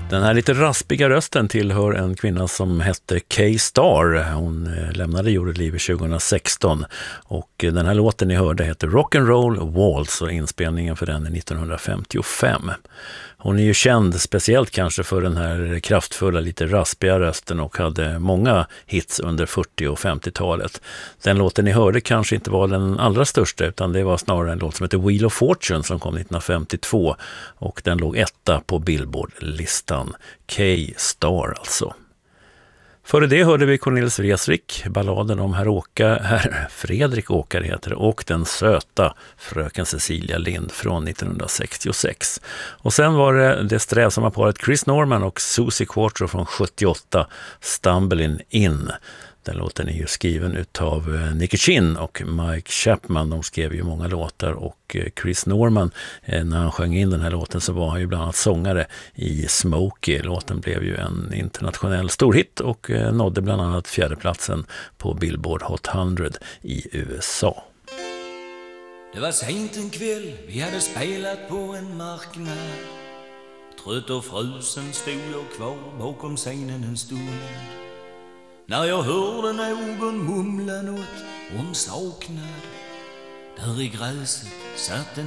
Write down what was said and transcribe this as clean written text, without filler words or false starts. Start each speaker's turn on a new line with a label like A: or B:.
A: Den här lite raspiga rösten tillhör en kvinna som hette Kay Starr. Hon lämnade jordelivet 2016 och den här låten ni hörde heter Rock'n'Roll Waltz och inspelningen för den är 1955. Hon är ju känd speciellt kanske för den här kraftfulla, lite raspiga rösten och hade många hits under 40- och 50-talet. Den låten ni hörde kanske inte var den allra största utan det var snarare en låt som heter Wheel of Fortune som kom 1952 och den låg etta på Billboard-listan. Kay Starr alltså. Före det hörde vi Cornelis Vreeswijk, balladen om herr Fredrik Åkare heter det, och den söta fröken Cecilia Lind från 1966. Och sen var det strävsamma paret Chris Norman och Susie Quattro från 78, Stumbling In. Den låten är ju skriven utav Nicky Chinn och Mike Chapman. De skrev ju många låtar och Chris Norman, när han sjöng in den här låten så var han ju bland annat sångare i Smokey. Låten blev ju en internationell storhit och nådde bland annat fjärdeplatsen på Billboard Hot 100 i USA.
B: Det var sent en kväll, vi hade spelat på en marknad. Trött och frusen stod jag kvar bakom scenen en stund. När jag hörde någon mumla något om saknad. Där i gräset satt en